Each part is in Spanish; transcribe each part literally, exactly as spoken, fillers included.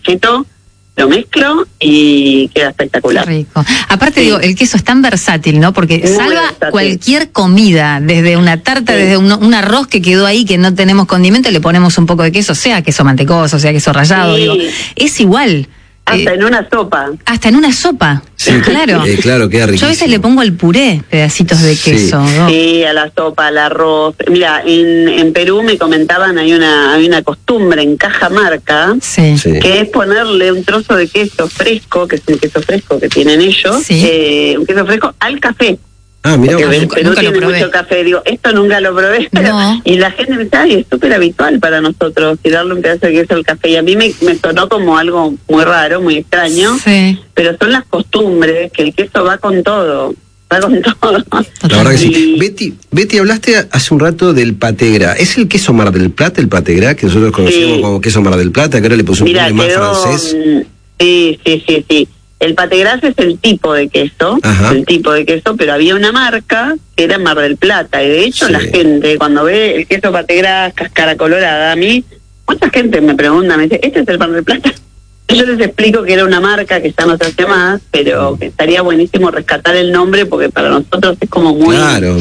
cheto, lo mezclo y queda espectacular. Qué rico. Aparte, sí. digo, el queso es tan versátil, ¿no? Porque Muy salva versátil. cualquier comida, desde una tarta, sí. desde un, un arroz que quedó ahí, que no tenemos condimento, le ponemos un poco de queso, sea queso mantecoso, sea queso rallado, sí. digo, es igual. Hasta eh, en una sopa. Hasta en una sopa, sí, claro. Eh, claro, queda riquísimo. Yo a veces le pongo al puré pedacitos de queso. Sí, ¿no? sí, a la sopa, al arroz. Mira, en, en Perú me comentaban, hay una hay una costumbre en Cajamarca, sí. Sí. que es ponerle un trozo de queso fresco, que es el queso fresco que tienen ellos, sí. eh, un queso fresco al café. Ah, mira, Porque nunca, Perú nunca tiene lo probé. mucho café, digo, esto nunca lo probé, pero, no. y la gente me dice, ay, es súper habitual para nosotros, y darle un pedazo de queso al café, y a mí me, me sonó como algo muy raro, muy extraño, sí. pero son las costumbres, que el queso va con todo, va con todo. La verdad que sí. Y- Betty, Betty, hablaste hace un rato del pategra. ¿Es el queso Mar del Plata, el pategra, que nosotros conocemos Sí. como queso Mar del Plata, que ahora le puso un Mira, nombre más quedó, francés? mm, sí, sí, sí, sí. El pategras es el tipo de queso, Ajá. el tipo de queso, pero había una marca que era Mar del Plata, y de hecho Sí. la gente cuando ve el queso pategras, cáscara colorada, a mí, mucha gente me pregunta, me dice, ¿este es el Mar del Plata? Yo les explico que era una marca que ya no se hace más, pero que estaría buenísimo rescatar el nombre porque para nosotros es como muy... Claro.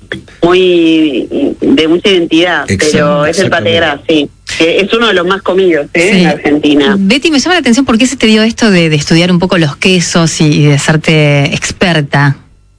muy de mucha identidad, Exacto, pero es el exactamente. pategras, sí. Que es uno de los más comidos ¿eh? Sí. en Argentina. Betty, me llama la atención por qué se te dio esto de, de estudiar un poco los quesos y, y de hacerte experta.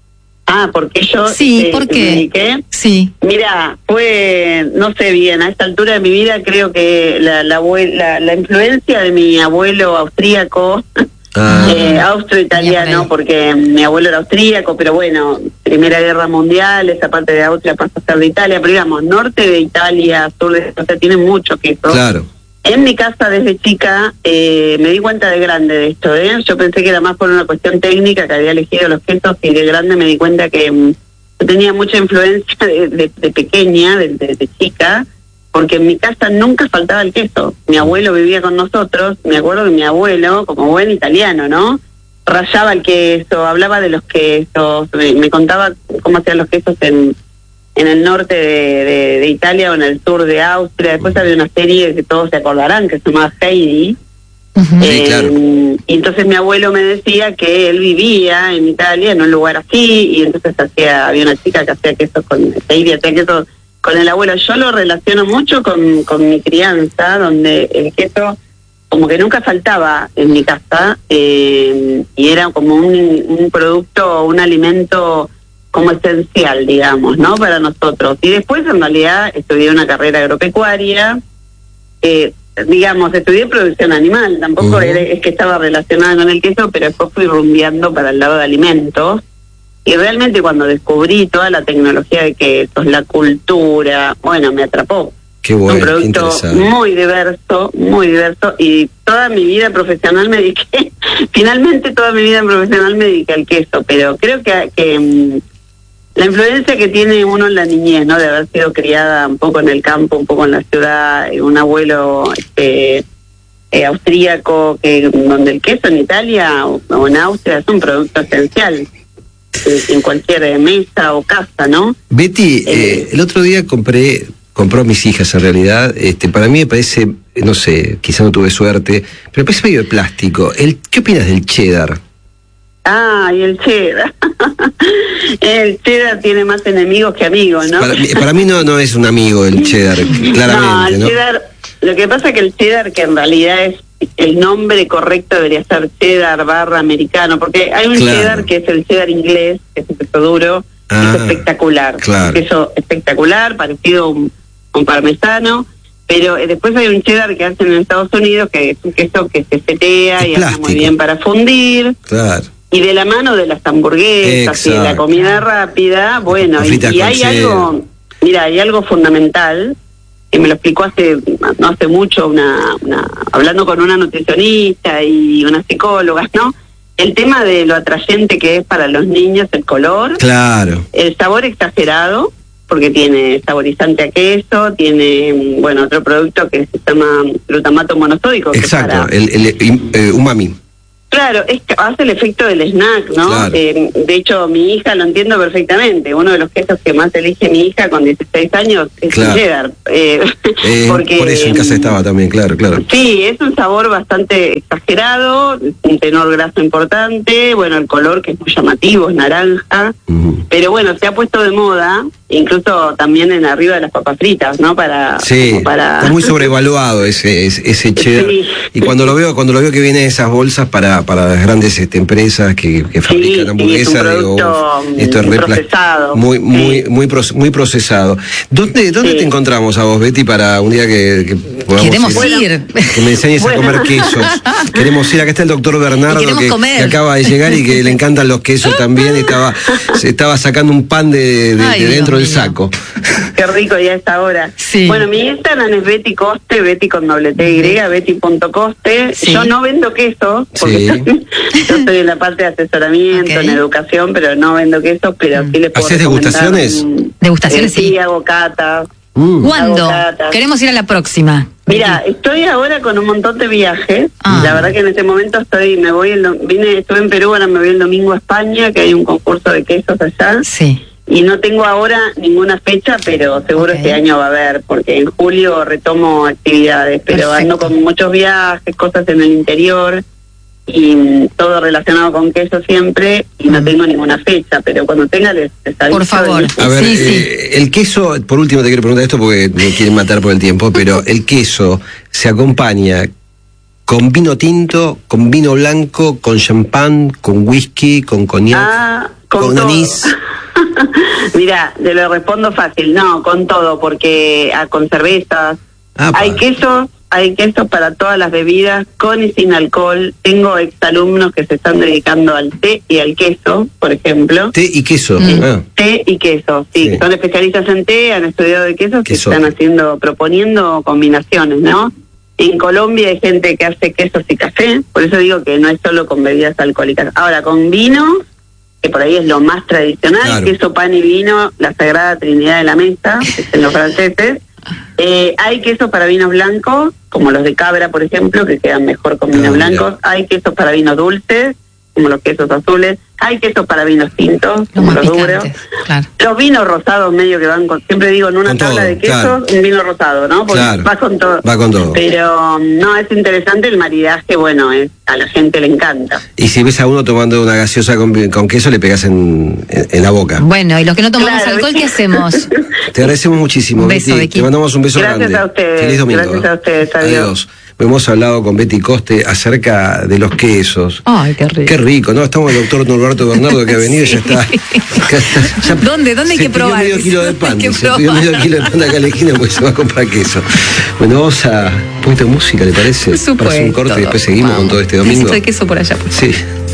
Ah, porque yo Sí, eh, ¿por qué? me dediqué. Sí. Mira, fue, no sé bien, a esta altura de mi vida creo que la la, abue- la, la influencia de mi abuelo austríaco, Ah. eh, austro-italiano, porque mi abuelo era austríaco, pero bueno, Primera Guerra Mundial, esa parte de Austria pasa a ser de Italia, pero digamos, norte de Italia, sur de, o sea, tiene mucho queso. Claro. En mi casa desde chica eh, me di cuenta de grande de esto, ¿eh? Yo pensé que era más por una cuestión técnica que había elegido los quesos y de grande me di cuenta que mm, yo tenía mucha influencia de, de, de pequeña, de, de, de chica, porque en mi casa nunca faltaba el queso. Mi abuelo vivía con nosotros, me acuerdo que mi abuelo, como buen italiano, ¿no? Rallaba el queso, hablaba de los quesos, me, me contaba cómo hacían los quesos en... en el norte de, de, de Italia o en el sur de Austria. Después había una serie que todos se acordarán que se llamaba Heidi. Uh-huh. Sí, claro. Y entonces mi abuelo me decía que él vivía en Italia, en un lugar así, y entonces hacía había una chica que hacía queso con Heidi, hacía queso con el abuelo. Yo lo relaciono mucho con, con mi crianza, donde el queso como que nunca faltaba en mi casa, eh, y era como un, un producto, un alimento como esencial, digamos, ¿no? Para nosotros. Y después, en realidad, estudié una carrera agropecuaria, eh, digamos, estudié producción animal, tampoco Uh-huh. era, es que estaba relacionada con el queso, pero después fui rumbeando para el lado de alimentos. Y realmente cuando descubrí toda la tecnología de quesos, la cultura, bueno, me atrapó. Qué bueno, Un qué producto interesante. muy diverso, muy diverso, y toda mi vida profesional me dediqué, finalmente toda mi vida profesional me dediqué al queso, pero creo que, que mm, la influencia que tiene uno en la niñez, ¿no? De haber sido criada un poco en el campo, un poco en la ciudad, eh, un abuelo este, eh, austríaco, que donde el queso en Italia o, o en Austria es un producto esencial eh, en cualquier eh, mesa o casa, ¿no? Betty, Eh, eh, el otro día compré, compró a mis hijas en realidad, este, para mí me parece, no sé, quizá no tuve suerte, pero me parece medio de plástico. El, ¿Qué opinas del cheddar? Ah, y el cheddar. El cheddar tiene más enemigos que amigos, ¿no? Para, mí- para mí no, no es un amigo el cheddar, No, claramente, el ¿no? cheddar, lo que pasa es que el cheddar, que en realidad es el nombre correcto, debería ser cheddar barra americano, porque hay un Claro. cheddar que es el cheddar inglés, que es el queso duro, Ah, es espectacular, claro. queso espectacular, parecido a un, a un parmesano, pero eh, después hay un cheddar que hacen en Estados Unidos, que es un queso que se fetea Es y anda plástico. muy bien para fundir. Claro. Y de la mano de las hamburguesas y de la Exacto. comida rápida, bueno, y, Fritas y con hay cheddar. algo, mira, hay algo fundamental, que me lo explicó hace no hace mucho, una, una hablando con una nutricionista y una psicóloga, ¿no? El tema de lo atrayente que es para los niños el color, Claro. el sabor exagerado, porque tiene saborizante a queso, tiene, bueno, otro producto que se llama glutamato monosódico. que Exacto, para- el, el, el, eh, umami. Claro, es que hace el efecto del snack, ¿no? Claro. Eh, de hecho, mi hija lo entiendo perfectamente. Uno de los quesos que más elige mi hija con dieciséis años es Claro. el cheddar. Eh, Eh, porque, por eso en casa estaba también, claro, claro. Sí, es un sabor bastante exagerado, un tenor graso importante, bueno, el color que es muy llamativo, es naranja, Ujú. pero bueno, se ha puesto de moda, incluso también en arriba de las papas fritas, ¿no? Para, Sí, como para... está muy sobrevaluado ese, ese, ese cheddar. Sí. Y cuando lo veo, cuando lo veo que vienen esas bolsas para, para las grandes este, empresas que, que fabrican sí, hamburguesas, es un digo, producto, uf, esto es re pla- procesado. muy, muy, Sí. muy, pro- muy procesado. ¿Dónde, dónde Sí. te encontramos a vos, Betty, para un día que, que podamos Queremos ir? ir. Que me enseñes Bueno. a comer quesos. Queremos ir, acá está el doctor Bernardo Y queremos que, comer. que acaba de llegar y que le encantan los quesos también. Estaba, se estaba sacando un pan de, de- Ay, de dentro Dios del mío. saco. Qué rico ya a esta hora. Sí. Bueno, mi Instagram es Betty Coste, Betty con doble T Y, Betty punto coste. Sí. Yo no vendo queso, porque Sí. yo estoy en la parte de asesoramiento, Ok. en educación, pero no vendo queso, pero sí les puedo ¿Haces recomendar, degustaciones? mm, Degustaciones, eh, sí. sí. hago catas. Mm. ¿Cuándo? Aguacatas. Queremos ir a la próxima. Mira, estoy ahora con un montón de viajes. Ah. La verdad que en este momento estoy, me voy, el, do- vine, estuve en Perú, ahora me voy el domingo a España, que hay un concurso de quesos allá. Sí. Y no tengo ahora ninguna fecha, pero seguro Ok. este año va a haber, porque en julio retomo actividades, pero Perfecto. ando con muchos viajes, cosas en el interior y mm, todo relacionado con queso siempre, y no Mm. tengo ninguna fecha, pero cuando tenga les, les aviso. Por favor. A ver, Sí, sí. eh, el queso, por último te quiero preguntar esto porque me quieren matar por el tiempo, pero el queso se acompaña con vino tinto, con vino blanco, con champán, con whisky, con coñac, Ah, con, con todo. anís. Mira, te lo respondo fácil, no, con todo, porque ah, con cervezas. Apa. Hay quesos, hay quesos para todas las bebidas, con y sin alcohol. Tengo exalumnos que se están dedicando al té y al queso, por ejemplo. Té y queso. Mm. Ah, Té y queso, sí, Sí. son especialistas en té, han estudiado de quesos y Queso. están haciendo, proponiendo combinaciones, ¿no? En Colombia hay gente que hace quesos y café, por eso digo que no es solo con bebidas alcohólicas. Ahora, con vino, que por ahí es lo más tradicional, Claro. queso, pan y vino, la sagrada trinidad de la mesa, en los franceses. Eh, hay quesos para vinos blancos, como los de cabra, por ejemplo, que quedan mejor con vinos Ah, mira. blancos. Hay quesos para vinos dulces, como los quesos azules. Hay quesos para vinos tintos, Los como más los duros. picantes. Claro. Los vinos rosados medio que van con, siempre digo en una Con tabla todo, de quesos, claro. un vino rosado, ¿no? Porque Claro. va con todo. Va con todo. Pero um, no, es interesante el maridaje, bueno, es, a la gente le encanta. Y si ves a uno tomando una gaseosa con, con queso, le pegas en, en, en la boca. Bueno, y los que no tomamos Claro, alcohol, ¿viste? ¿qué hacemos? Te agradecemos muchísimo, Un beso, Betty. Becky. Te mandamos un beso Gracias grande. a ustedes, Feliz domingo. gracias ¿eh? a ustedes, adiós. Hemos hablado con Betty Coste acerca de los quesos. Ay, qué rico. Qué rico, ¿no? Estamos el doctor Norberto Bernardo que ha venido y ya Sí. está. Ya está- ya- ¿Dónde? ¿Dónde hay se que pidió probar? medio kilo de pan. Hay que Se pidió probar. medio kilo de pan acá a la esquina porque se va a comprar queso. Bueno, vamos a un poquito de música, ¿le parece? Por supuesto. Para hacer un corte y después seguimos Vamos. con todo este domingo. Besito de queso por allá, por favor. Sí.